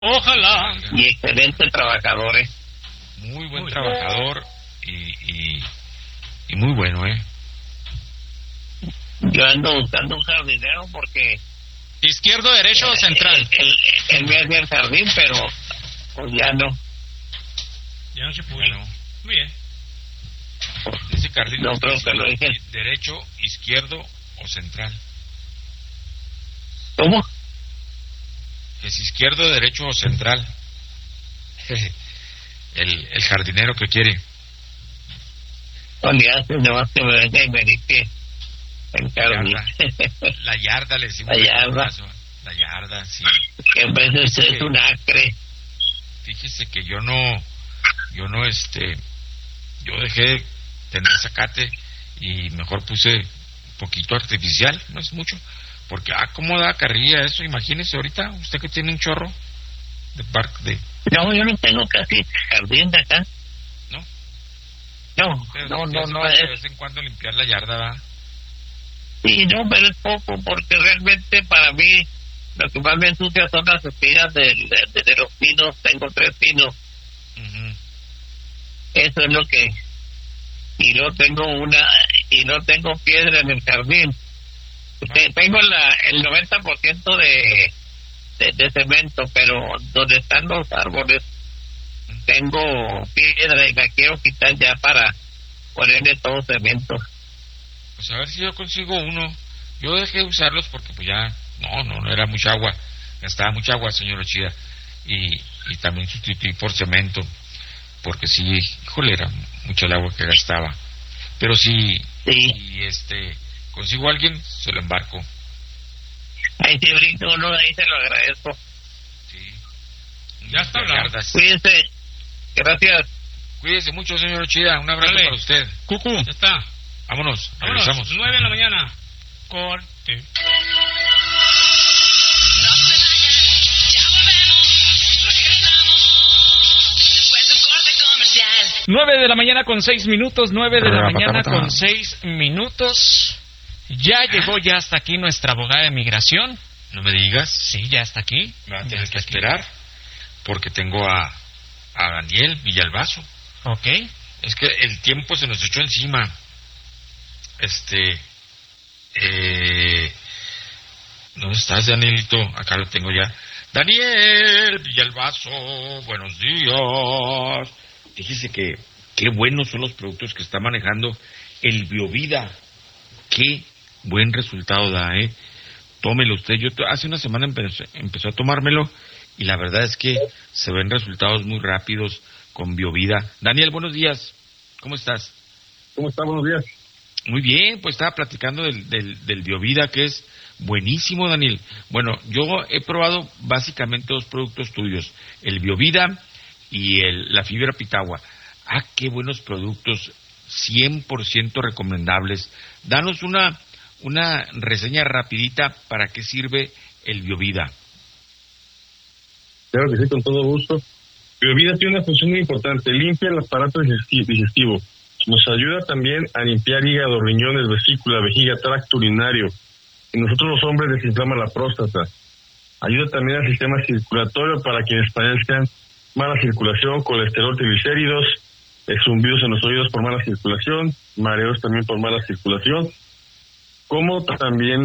Ojalá. Y excelente trabajador, Muy buen trabajador y muy bueno, Yo ando buscando un jardinero porque... ¿Izquierdo, derecho o central? Él me hacía el jardín, pero pues ya no. Ya no se pudo. Bueno. Muy bien. Dice Carlitos, No creo que lo dije. derecho, izquierdo o central. ¿Cómo? Que es izquierdo, derecho o central. el jardinero que quiere. No le hace nomás que me venga y me dice en jardín. La yarda le decimos. La yarda. La yarda, sí. Que en vez de es un acre. Fíjese que yo dejé tener zacate y mejor puse un poquito artificial, no es mucho, porque cómo da carrilla eso, imagínese ahorita, usted que tiene un chorro de parque de... No, yo no tengo casi jardín de acá. ¿No? No, Pero no de es... vez en cuando limpiar la yarda, ¿va? Sí, no, pero es poco, porque realmente para mí lo que más me ensucia son las espigas de los pinos. Tengo 3 pinos. Uh-huh. Eso es lo que... Y no tengo piedra en el jardín. Tengo el 90% de cemento, pero donde están los árboles tengo piedra y la quiero quitar ya para ponerle todo cemento. Pues a ver si yo consigo uno. Yo dejé de usarlos porque pues ya no era mucha agua, gastaba mucha agua, señor Ochida, y también sustituí por cemento porque sí, híjole, era mucha el agua que gastaba. Pero sí. Y consigo a alguien, se lo embarco. Ahí sí, Brito, no, ahí se lo agradezco. Sí. Ya está hablando. Cuídense. Gracias. Cuídese mucho, señor Ochida. Un abrazo para usted. Cucu. Ya está. Vámonos. Regresamos. 9 de la mañana. Corte. 9 de la mañana con 6 minutos, 9 de la mañana con 6 minutos. Ya llegó ya hasta aquí nuestra abogada de migración. No me digas. Sí, ya está aquí. Me va a tener que esperar porque tengo a Daniel Villalbazo. Ok. Es que el tiempo se nos echó encima. ¿Dónde estás, Danielito? Acá lo tengo ya. Daniel Villalbazo, buenos días. Fíjese que qué buenos son los productos que está manejando el Biovida. Qué buen resultado da, Tómelo usted. Yo hace una semana empezó a tomármelo y la verdad es que se ven resultados muy rápidos con Biovida. Daniel, buenos días. ¿Cómo estás? ¿Cómo está? Buenos días. Muy bien, pues estaba platicando del Biovida, que es buenísimo, Daniel. Bueno, yo he probado básicamente 2 productos tuyos, el Biovida y la fibra pitagua. Qué buenos productos, 100% recomendables. Danos una reseña rapidita para qué sirve el Biovida. Claro que sí, con todo gusto. Biovida tiene una función muy importante, limpia el aparato digestivo. Nos ayuda también a limpiar hígado, riñones, vesícula, vejiga, tracto urinario. En nosotros los hombres desinflama la próstata. Ayuda también al sistema circulatorio para quienes padezcan mala circulación, colesterol, triglicéridos, zumbidos en los oídos por mala circulación, mareos también por mala circulación, como también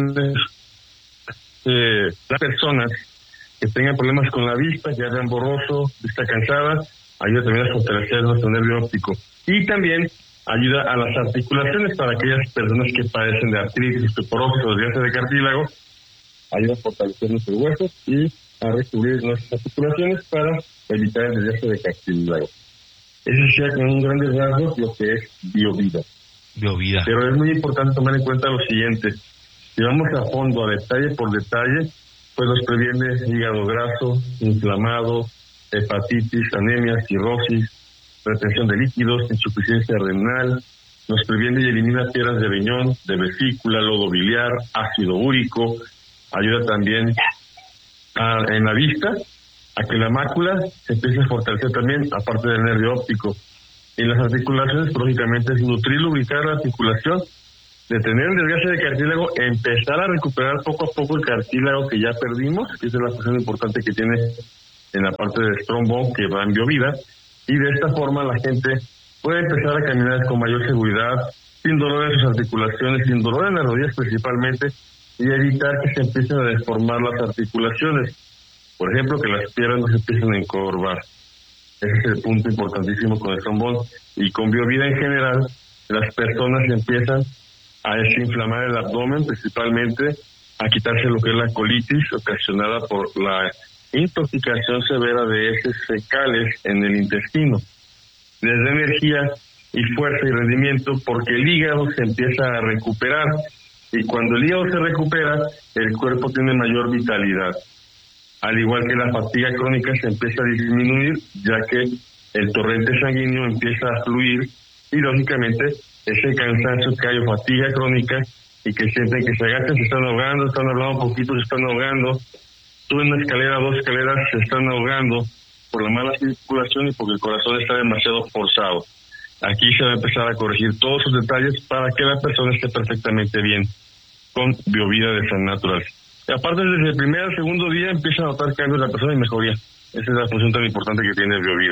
las personas que tengan problemas con la vista, ya vean borroso, vista cansada, ayuda también a fortalecer nuestro nervio óptico. Y también ayuda a las articulaciones para aquellas personas que padecen de artritis, osteoporosis o desgaste de cartílago, ayuda a fortalecer nuestros huesos y a recubrir nuestras articulaciones para evitar el desgaste de cartílago. Eso sería con un grandes rasgos lo que es Biovida. Biovida. Pero es muy importante tomar en cuenta lo siguiente. Si vamos a fondo, a detalle por detalle, pues nos previene hígado graso, inflamado, hepatitis, anemia, cirrosis, retención de líquidos, insuficiencia renal, nos previene y elimina piedras de riñón, de vesícula, lodo biliar, ácido úrico, ayuda también en la vista a que la mácula se empiece a fortalecer también, aparte del nervio óptico. Y las articulaciones, lógicamente, es nutrir, lubricar la articulación, detener el desgaste de cartílago, empezar a recuperar poco a poco el cartílago que ya perdimos, que esa es la función importante que tiene en la parte de Strombone que va en Biovida, y de esta forma la gente puede empezar a caminar con mayor seguridad, sin dolor en sus articulaciones, sin dolor en las rodillas principalmente, y evitar que se empiecen a deformar las articulaciones. Por ejemplo, que las piernas no se empiecen a encorvar. Ese es el punto importantísimo con el Strombone. Y con Biovida en general, las personas empiezan a desinflamar el abdomen principalmente, a quitarse lo que es la colitis ocasionada por la intoxicación severa de heces fecales en el intestino. Les da energía y fuerza y rendimiento porque el hígado se empieza a recuperar, y cuando el hígado se recupera, el cuerpo tiene mayor vitalidad. Al igual que la fatiga crónica se empieza a disminuir, ya que el torrente sanguíneo empieza a fluir, y lógicamente ese cansancio que hay o fatiga crónica y que sienten que se agachan, se están ahogando, están hablando un poquito, se están ahogando, suben una escalera, 2 escaleras, se están ahogando por la mala circulación y porque el corazón está demasiado forzado. Aquí se va a empezar a corregir todos sus detalles para que la persona esté perfectamente bien con Biovida de San Natural. Y aparte, desde el primer al segundo día empieza a notar cambios en la persona y mejoría. Esa es la función tan importante que tiene Biovida.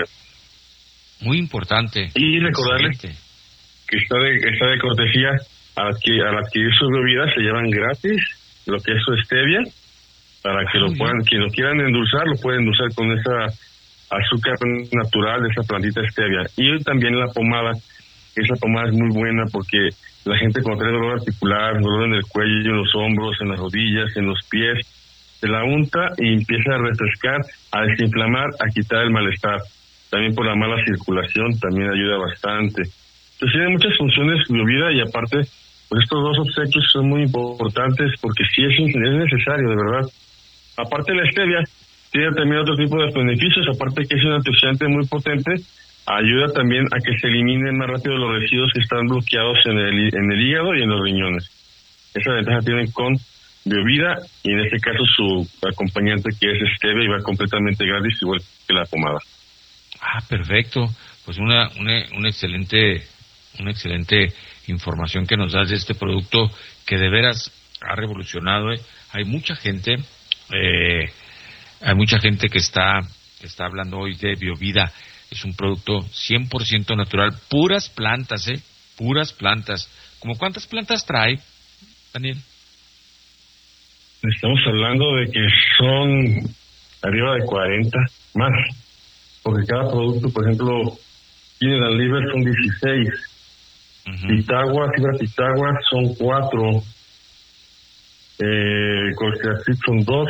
Muy importante. Y recordarles que está de cortesía al adquirir su Biovida, se llevan gratis lo que es su stevia, para que lo puedan, quien lo quieran endulzar, lo pueden endulzar con esa azúcar natural de esa plantita stevia. Y también la pomada, esa pomada es muy buena porque la gente cuando tiene dolor articular, dolor en el cuello, en los hombros, en las rodillas, en los pies, se la unta y empieza a refrescar, a desinflamar, a quitar el malestar. También por la mala circulación también ayuda bastante. Entonces tiene muchas funciones Biovida, y aparte, pues estos 2 obsequios son muy importantes porque sí es necesario, de verdad. Aparte de la stevia, tiene también otro tipo de beneficios, aparte que es un antioxidante muy potente, ayuda también a que se eliminen más rápido los residuos que están bloqueados en el hígado y en los riñones. Esa ventaja tienen con Biovida, y en este caso su acompañante que es stevia, y va completamente gratis, igual que la pomada. Ah, perfecto. Pues una excelente información que nos das de este producto que de veras ha revolucionado. Hay mucha gente que está hablando hoy de Biovida. Es un producto 100% natural, puras plantas, puras plantas. ¿Cómo cuántas plantas trae, Daniel? Estamos hablando de que son arriba de 40 más, porque cada producto, por ejemplo, General Liver son 16, Pitagua, fibra Pitagua son 4, Colchicit son 2,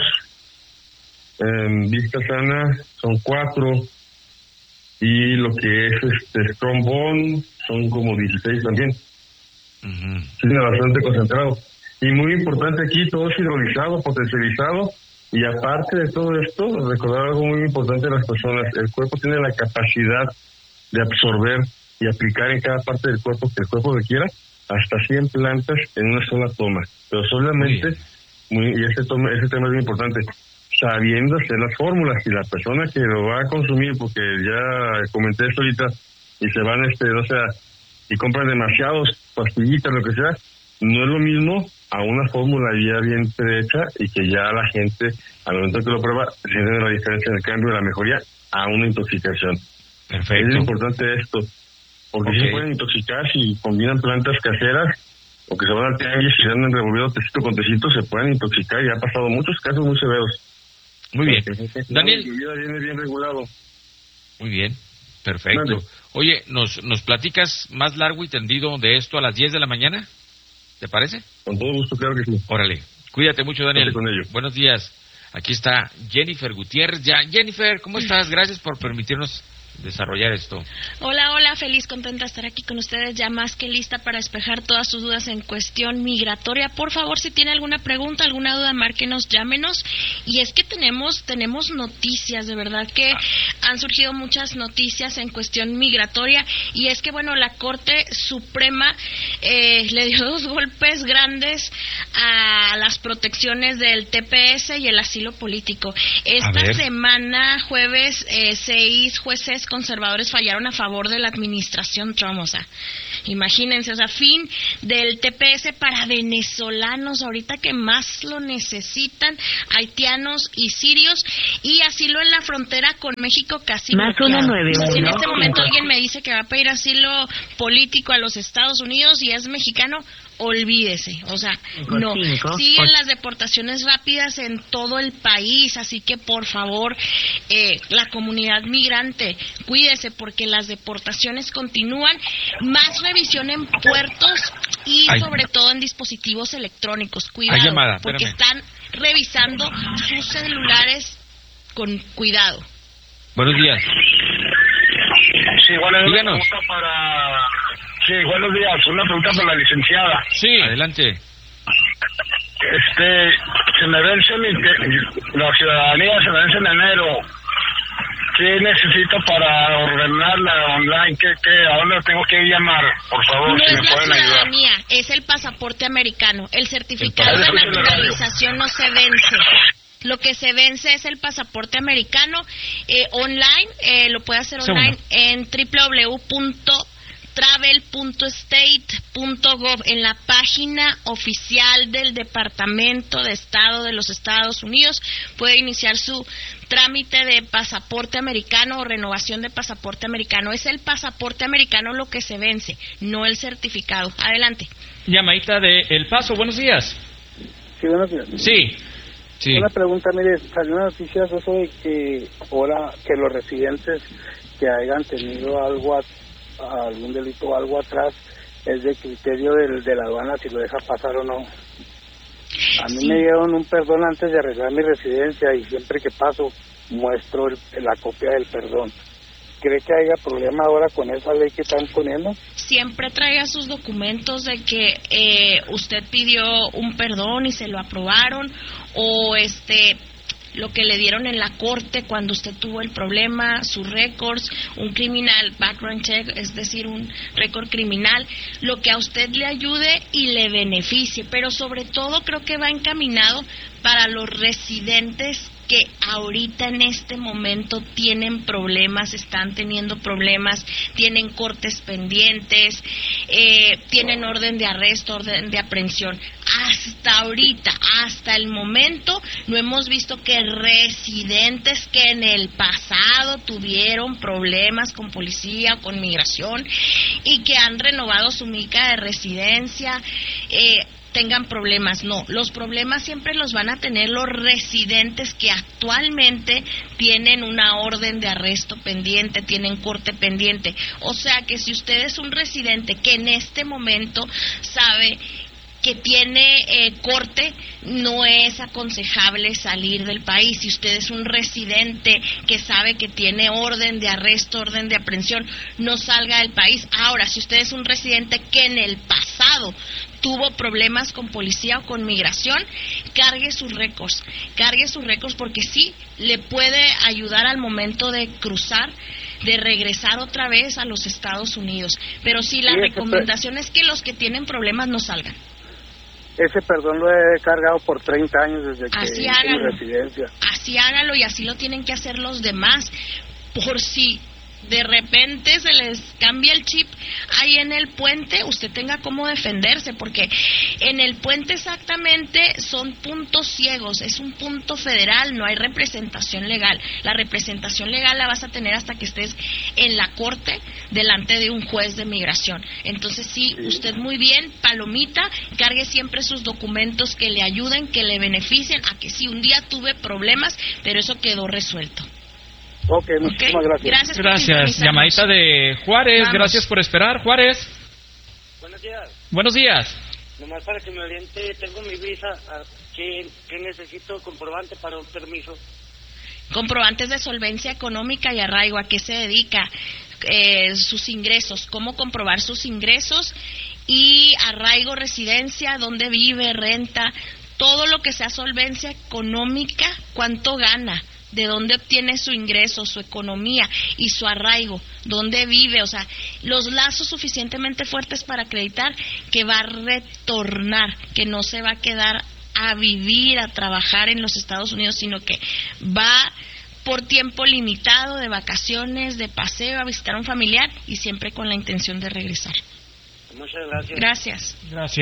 Vista Sana son 4, y lo que es Strombone son como 16 también. Tiene bastante concentrado. Y muy importante aquí, todo es hidrolizado, potencializado, y aparte de todo esto, recordar algo muy importante de las personas: el cuerpo tiene la capacidad de absorber y aplicar en cada parte del cuerpo que el cuerpo requiera hasta 100 plantas en una sola toma, pero solamente, y ese tema es muy importante, sabiendo hacer las fórmulas. Y la persona que lo va a consumir, porque ya comenté esto ahorita, y se van, y compran demasiados pastillitas, lo que sea, no es lo mismo a una fórmula ya bien hecha, y que ya la gente, al momento que lo prueba, siente la diferencia en el cambio de la mejoría a una intoxicación. Perfecto. Es importante esto, porque se pueden intoxicar si combinan plantas caseras, o que se van al tianguis y se andan revolviendo tecito con tecito, se pueden intoxicar, y ha pasado muchos casos muy severos. Muy bien. Daniel. Mi vida viene bien regulado. Muy bien, perfecto. Dale. Oye, ¿nos platicas más largo y tendido de esto a las 10 de la mañana? ¿Te parece? Con todo gusto, claro que sí. Órale, cuídate mucho, Daniel. Con ello. Buenos días. Aquí está Jennifer Gutiérrez. Ya, Jennifer, ¿cómo estás? Gracias por permitirnos desarrollar esto. Hola, feliz, contenta de estar aquí con ustedes, ya más que lista para despejar todas sus dudas en cuestión migratoria. Por favor, si tiene alguna pregunta, alguna duda, márquenos, llámenos. Y es que tenemos noticias, de verdad que han surgido muchas noticias en cuestión migratoria, y es que, bueno, la Corte Suprema le dio 2 golpes grandes a las protecciones del TPS y el asilo político. Esta semana, jueves, 6 jueces líderes conservadores fallaron a favor de la administración Trump. O sea, imagínense, o sea, fin del TPS para venezolanos, ahorita que más lo necesitan, haitianos y sirios, y asilo en la frontera con México casi bloqueado. Si en este momento alguien me dice que va a pedir asilo político a los Estados Unidos y es mexicano, olvídese, o sea, no. Siguen las deportaciones rápidas en todo el país, así que por favor, la comunidad migrante, cuídese porque las deportaciones continúan, más revisión en puertos y sobre todo en dispositivos electrónicos, cuidado, porque están revisando sus celulares con cuidado. Buenos días. Sí, buenos días. Díganos. Sí, buenos días. Una pregunta para la licenciada. Sí, adelante. Se me vence la ciudadanía, se me vence en enero. ¿Qué necesito para ordenarla online? ¿A dónde tengo que llamar? Por favor, no si es me la pueden ayudar. ciudadanía, es el pasaporte americano. El certificado de naturalización no se vence. Lo que se vence es el pasaporte americano online. Lo puede hacer online en www.travel.state.gov, en la página oficial del Departamento de Estado de los Estados Unidos. Puede iniciar su trámite de pasaporte americano o renovación de pasaporte americano. Es el pasaporte americano lo que se vence, no el certificado. Adelante. Llamadita de El Paso, buenos días. Sí, buenos días. Sí. Una pregunta, mire, salió una noticia de eso de que ahora que los residentes que hayan tenido algún delito o algo atrás, es de criterio de la aduana si lo deja pasar o no. A mí me dieron un perdón antes de arreglar mi residencia y siempre que paso muestro la copia del perdón. ¿Cree que haya problema ahora con esa ley que están poniendo? Siempre traiga sus documentos de que usted pidió un perdón y se lo aprobaron, o lo que le dieron en la corte cuando usted tuvo el problema, sus récords, un criminal background check, es decir, un récord criminal, lo que a usted le ayude y le beneficie, pero sobre todo creo que va encaminado para los residentes que ahorita en este momento tienen problemas, están teniendo problemas, tienen cortes pendientes, tienen orden de arresto, orden de aprehensión. Hasta ahorita, hasta el momento, no hemos visto que residentes que en el pasado tuvieron problemas con policía o con migración y que han renovado su mica de residencia, tengan problemas. No, los problemas siempre los van a tener los residentes que actualmente tienen una orden de arresto pendiente, tienen corte pendiente. O sea que si usted es un residente que en este momento sabe que tiene corte, no es aconsejable salir del país. Si usted es un residente que sabe que tiene orden de arresto, orden de aprehensión, no salga del país. Ahora, si usted es un residente que en el pasado tuvo problemas con policía o con migración, cargue sus récords porque sí le puede ayudar al momento de cruzar, de regresar otra vez a los Estados Unidos. Pero sí, la recomendación es que los que tienen problemas no salgan. Ese perdón lo he cargado por 30 años desde que hice mi residencia. Así hágalo, y así lo tienen que hacer los demás, por si de repente se les cambia el chip ahí en el puente, usted tenga cómo defenderse, porque en el puente exactamente son puntos ciegos, es un punto federal, no hay representación legal. La representación legal la vas a tener hasta que estés en la corte delante de un juez de migración. Entonces sí, usted muy bien, palomita, cargue siempre sus documentos que le ayuden, que le beneficien, a que sí, un día tuve problemas, pero eso quedó resuelto. Ok, muchísimas gracias. Gracias. Llamadita de Juárez. Vamos. Gracias por esperar, Juárez. Buenos días. Buenos días. Nomás para que me oriente, tengo mi visa. ¿Qué necesito? ¿Comprobante para un permiso? Comprobantes de solvencia económica y arraigo. ¿A qué se dedica? Sus ingresos. ¿Cómo comprobar sus ingresos? Y arraigo, residencia, dónde vive, renta. Todo lo que sea solvencia económica, cuánto gana, de dónde obtiene su ingreso, su economía y su arraigo, dónde vive, o sea, los lazos suficientemente fuertes para acreditar que va a retornar, que no se va a quedar a vivir, a trabajar en los Estados Unidos, sino que va por tiempo limitado, de vacaciones, de paseo, a visitar a un familiar y siempre con la intención de regresar. Muchas gracias. Gracias.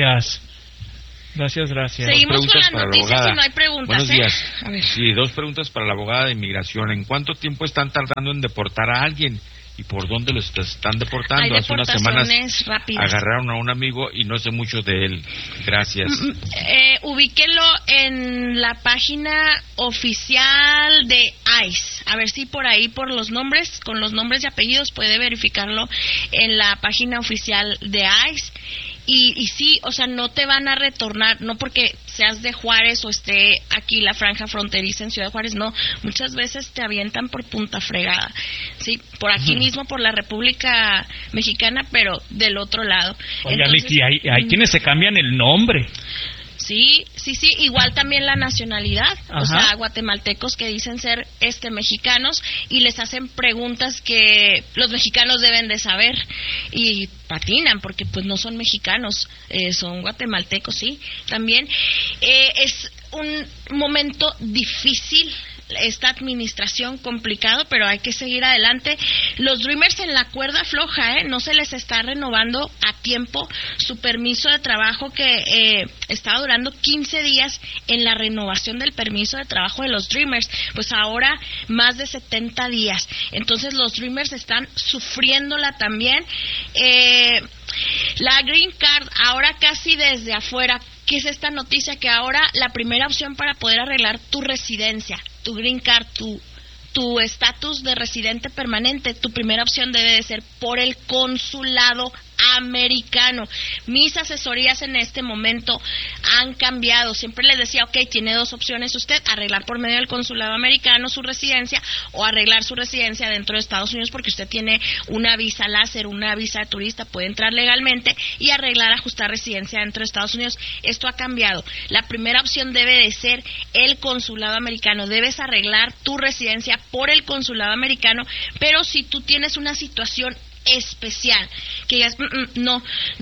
Gracias. Seguimos con las noticias y no hay preguntas. Buenos días. A ver. Sí, 2 preguntas para la abogada de inmigración. ¿En cuánto tiempo están tardando en deportar a alguien? ¿Y por dónde los están deportando? Hay Hace unas semanas rápidas. agarraron a un amigo y no sé mucho de él. Gracias. Ubíquelo en la página oficial de ICE. A ver si por ahí, por los nombres, con los nombres y apellidos, puede verificarlo en la página oficial de ICE. Y sí, o sea, no te van a retornar, no porque seas de Juárez o esté aquí la franja fronteriza en Ciudad Juárez, no. Muchas veces te avientan por punta fregada, sí, por aquí mismo, por la República Mexicana, pero del otro lado. Oye, Aliki, hay quienes se cambian el nombre. Sí, igual también la nacionalidad, Ajá. O sea, guatemaltecos que dicen ser mexicanos y les hacen preguntas que los mexicanos deben de saber y patinan porque pues no son mexicanos, son guatemaltecos, sí, también. Es un momento difícil esta administración, complicado, pero hay que seguir adelante. Los Dreamers en la cuerda floja, no se les está renovando a tiempo su permiso de trabajo que estaba durando 15 días en la renovación del permiso de trabajo de los Dreamers, pues ahora más de 70 días. Entonces los Dreamers están sufriéndola también. La Green Card, ahora casi desde afuera. ¿Qué es esta noticia? Que ahora la primera opción para poder arreglar tu residencia, tu Green Card, tu estatus de residente permanente, tu primera opción debe de ser por el consulado americano. Mis asesorías en este momento han cambiado. Siempre les decía, ok, tiene 2 opciones usted, arreglar por medio del consulado americano su residencia o arreglar su residencia dentro de Estados Unidos porque usted tiene una visa láser, una visa de turista, puede entrar legalmente y arreglar, ajustar residencia dentro de Estados Unidos. Esto ha cambiado. La primera opción debe de ser el consulado americano. Debes arreglar tu residencia por el consulado americano, pero si tú tienes una situación especial, que digas, no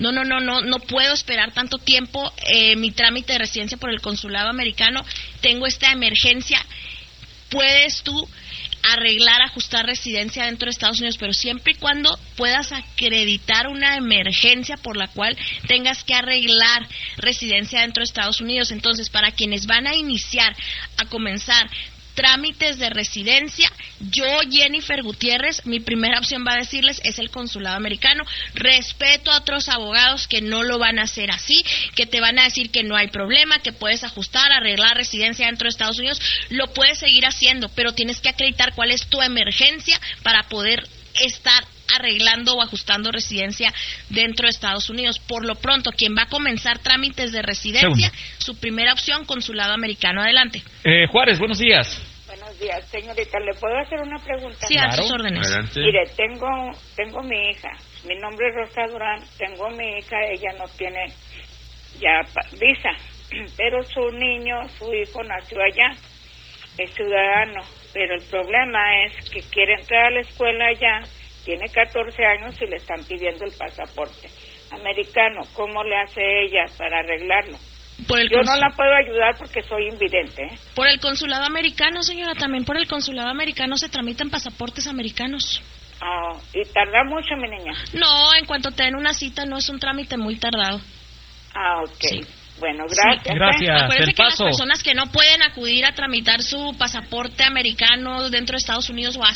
puedo esperar tanto tiempo mi trámite de residencia por el consulado americano, tengo esta emergencia, puedes tú arreglar, ajustar residencia dentro de Estados Unidos, pero siempre y cuando puedas acreditar una emergencia por la cual tengas que arreglar residencia dentro de Estados Unidos. Entonces, para quienes van a iniciar, a comenzar trámites de residencia, yo, Jennifer Gutiérrez, mi primera opción va a decirles es el consulado americano. Respeto a otros abogados que no lo van a hacer así, que te van a decir que no hay problema, que puedes ajustar, arreglar residencia dentro de Estados Unidos, lo puedes seguir haciendo, pero tienes que acreditar cuál es tu emergencia para poder estar arreglando o ajustando residencia dentro de Estados Unidos. Por lo pronto, quien va a comenzar trámites de residencia, su primera opción, consulado americano. Adelante. Juárez, buenos días. Buenos días, señorita. ¿Le puedo hacer una pregunta? Sí, a sus órdenes. Adelante. Mire, tengo mi hija. Mi nombre es Rosa Durán. Tengo mi hija. Ella no tiene ya visa, pero su hijo nació allá. Es ciudadano, pero el problema es que quiere entrar a la escuela allá. Tiene 14 años y le están pidiendo el pasaporte americano. ¿Cómo le hace ella para arreglarlo? Yo no la puedo ayudar porque soy invidente. Por el consulado americano, señora, también por el consulado americano se tramitan pasaportes americanos. ¿Y tarda mucho, mi niña? No, en cuanto te den una cita no es un trámite muy tardado. Ok. Sí. Bueno, gracias. Sí, gracias. Acuérdense que las personas que no pueden acudir a tramitar su pasaporte americano dentro de Estados Unidos o a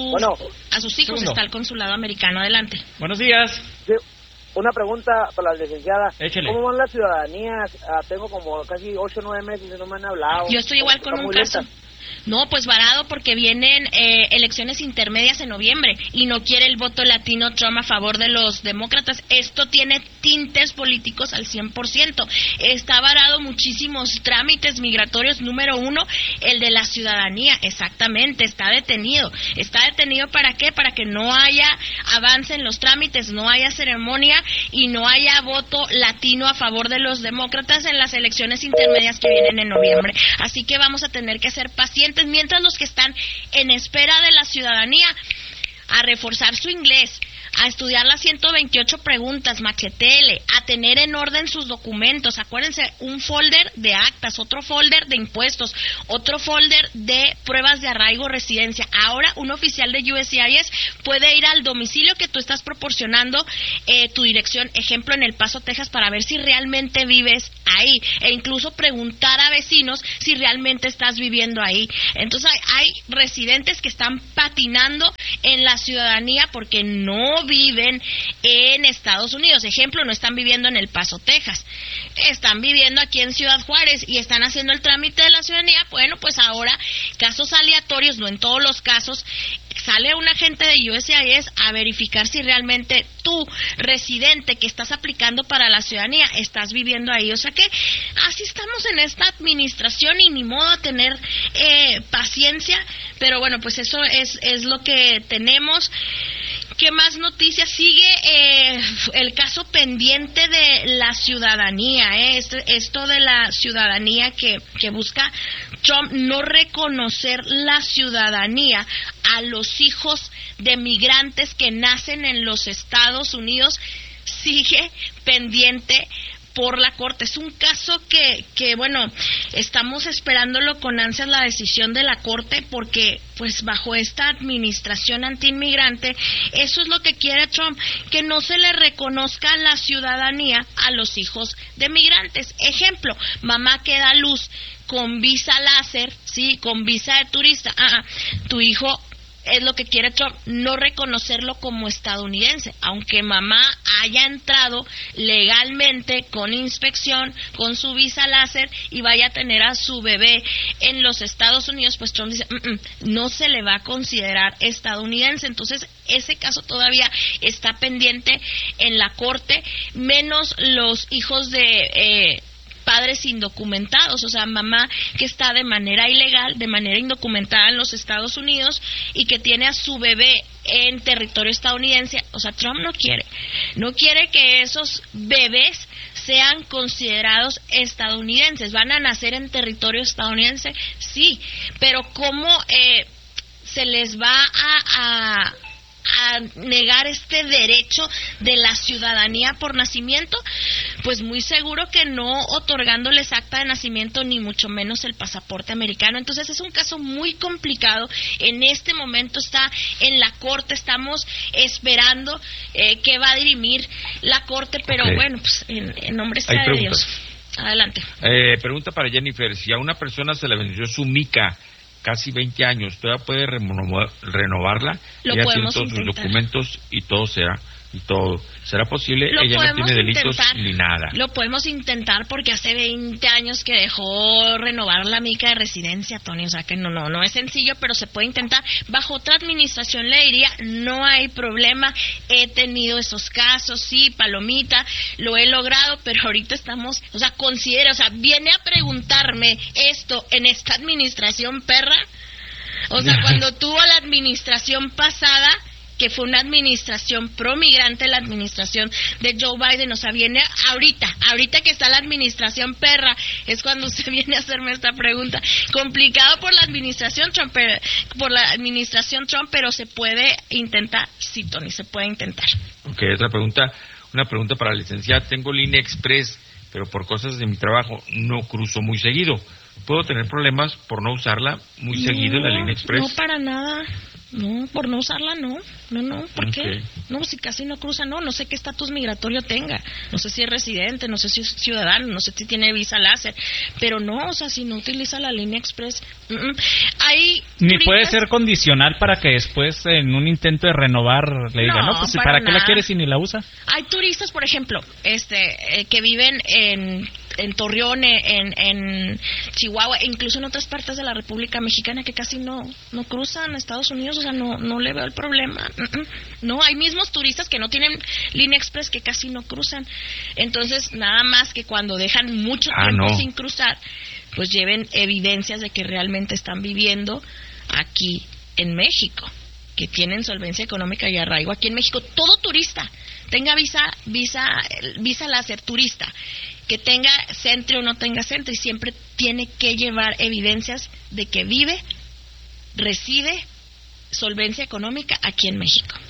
sus hijos, está el consulado americano. Adelante. Buenos días. Sí, una pregunta para la licenciada. Échale. ¿Cómo van las ciudadanías? Tengo como casi 8 o 9 meses y no me han hablado. Yo estoy igual con un caso. No, pues varado porque vienen elecciones intermedias en noviembre y no quiere el voto latino Trump a favor de los demócratas. Esto tiene tintes políticos al 100%. Está varado muchísimos trámites migratorios. Número 1, el de la ciudadanía. Exactamente, está detenido. ¿Está detenido para qué? Para que no haya avance en los trámites, no haya ceremonia y no haya voto latino a favor de los demócratas en las elecciones intermedias que vienen en noviembre. Así que vamos a tener que ser pacientes mientras los que están en espera de la ciudadanía a reforzar su inglés, a estudiar las 128 preguntas, machetele, a tener en orden sus documentos. Acuérdense, un folder de actas, otro folder de impuestos, otro folder de pruebas de arraigo, residencia. Ahora, un oficial de USCIS puede ir al domicilio que tú estás proporcionando, tu dirección, ejemplo, en El Paso, Texas, para ver si realmente vives ahí, e incluso preguntar a vecinos si realmente estás viviendo ahí. Entonces hay residentes que están patinando en la ciudadanía porque no viven en Estados Unidos. Ejemplo, no están viviendo en El Paso, Texas, están viviendo aquí en Ciudad Juárez y están haciendo el trámite de la ciudadanía. Bueno, pues ahora, casos aleatorios, no en todos los casos, sale un agente de USCIS a verificar si realmente tú, residente que estás aplicando para la ciudadanía, estás viviendo ahí. O sea que así estamos en esta administración y ni modo a tener paciencia, pero bueno, pues eso es lo que tenemos. ¿Qué más noticias? Sigue el caso pendiente de la ciudadanía, esto de la ciudadanía que busca Trump, no reconocer la ciudadanía a los hijos de migrantes que nacen en los Estados Unidos, sigue pendiente por la Corte. Es un caso que bueno, estamos esperándolo con ansias la decisión de la Corte, porque pues bajo esta administración antiinmigrante, eso es lo que quiere Trump, que no se le reconozca la ciudadanía a los hijos de migrantes. Ejemplo, mamá que da luz con visa láser, sí, con visa de turista, tu hijo, es lo que quiere Trump, no reconocerlo como estadounidense, aunque mamá haya entrado legalmente con inspección, con su visa láser y vaya a tener a su bebé en los Estados Unidos. Pues Trump dice, no se le va a considerar estadounidense. Entonces ese caso todavía está pendiente en la Corte, menos los hijos de padres indocumentados, o sea, mamá que está de manera ilegal, de manera indocumentada en los Estados Unidos y que tiene a su bebé en territorio estadounidense. O sea, Trump no quiere que esos bebés sean considerados estadounidenses. ¿Van a nacer en territorio estadounidense? Sí, pero ¿cómo se les va a negar este derecho de la ciudadanía por nacimiento? Pues muy seguro que no otorgándoles acta de nacimiento, ni mucho menos el pasaporte americano. Entonces es un caso muy complicado. En este momento está en la Corte, estamos esperando que va a dirimir la Corte, pero bueno, pues en nombre sea de Dios. Adelante. Pregunta para Jennifer: si a una persona se le venció su mica casi 20 años, ¿todavía puede renovarla? Lo podemos todos intentar. sus documentos y todo será posible. Ella no tiene delitos ni nada. Lo podemos intentar porque hace 20 años que dejó renovar la mica de residencia, Tony. O sea que no es sencillo, pero se puede intentar. Bajo otra administración le diría, no hay problema, he tenido esos casos, sí, palomita, lo he logrado, pero ahorita estamos, o sea, viene a preguntarme esto en esta administración, perra. O sea, cuando tuvo la administración pasada, que fue una administración pro-migrante, la administración de Joe Biden, o sea, viene ahorita que está la administración perra, es cuando usted viene a hacerme esta pregunta. Complicado por la administración Trump, pero se puede intentar, sí, Tony, se puede intentar. Ok, una pregunta para la licenciada. Tengo línea express, pero por cosas de mi trabajo no cruzo muy seguido. ¿Puedo tener problemas por no usarla muy seguido en la línea express? No, para nada. No, por no usarla, no, ¿por qué? No, si casi no cruza, no sé qué estatus migratorio tenga, no sé si es residente, no sé si es ciudadano, no sé si tiene visa láser, pero no, o sea, si no utiliza la línea express, Hay ni puede ser condicional para que después en un intento de renovar le diga, no, pues ¿para qué la quieres si ni la usa? Hay turistas, por ejemplo, que viven en Torreón, en Chihuahua, e incluso en otras partes de la República Mexicana que casi no cruzan a Estados Unidos, o sea, no le veo el problema. No, hay mismos turistas que no tienen línea express que casi no cruzan. Entonces, nada más que cuando dejan mucho tiempo sin cruzar, pues lleven evidencias de que realmente están viviendo aquí en México, que tienen solvencia económica y arraigo aquí en México. Todo turista, tenga visa láser, turista, que tenga Sentry o no tenga Sentry, siempre tiene que llevar evidencias de que vive, reside, solvencia económica aquí en México.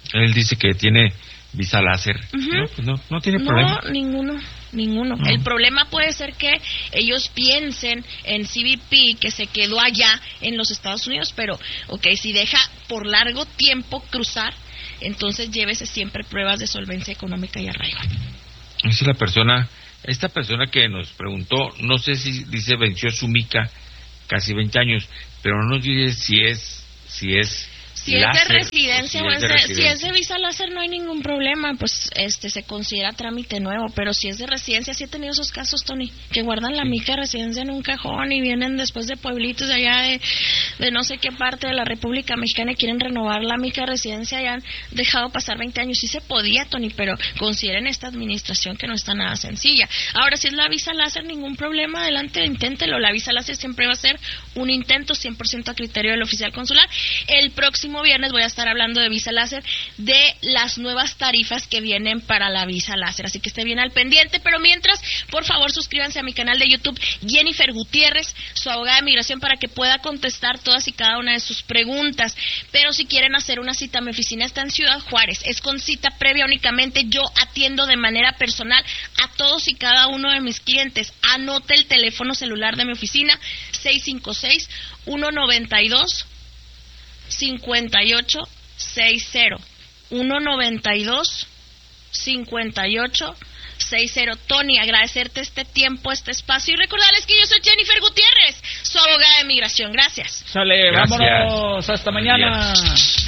Él dice que tiene visa láser. No, pues no tiene problema. No, ninguno. No. El problema puede ser que ellos piensen en CBP que se quedó allá en los Estados Unidos, pero si deja por largo tiempo cruzar, entonces llévese siempre pruebas de solvencia económica y arraigo. Esa es esta persona que nos preguntó, no sé si dice venció su mica casi 20 años, pero no nos dice si es láser, de residencia si es de visa láser no hay ningún problema, pues se considera trámite nuevo, pero si es de residencia, sí he tenido esos casos, Tony, que guardan la mica de residencia en un cajón y vienen después de pueblitos de allá de no sé qué parte de la República Mexicana y quieren renovar la mica de residencia y han dejado pasar 20 años. Sí se podía, Tony, pero consideren esta administración que no está nada sencilla. Ahora, si es la visa láser, ningún problema, adelante, inténtelo. La visa láser siempre va a ser un intento 100% a criterio del oficial consular. El próximo viernes voy a estar hablando de visa láser, de las nuevas tarifas que vienen para la visa láser, así que esté bien al pendiente. Pero mientras, por favor, suscríbanse a mi canal de YouTube, Jennifer Gutiérrez, su abogada de migración, para que pueda contestar todas y cada una de sus preguntas. Pero si quieren hacer una cita, mi oficina está en Ciudad Juárez, es con cita previa únicamente. Yo atiendo de manera personal a todos y cada uno de mis clientes. Anote el teléfono celular de mi oficina, 656-192 5860 192 5860. Tony, agradecerte este tiempo, este espacio y recordarles que yo soy Jennifer Gutiérrez, su abogada de migración. Gracias. Sale, vámonos, hasta mañana.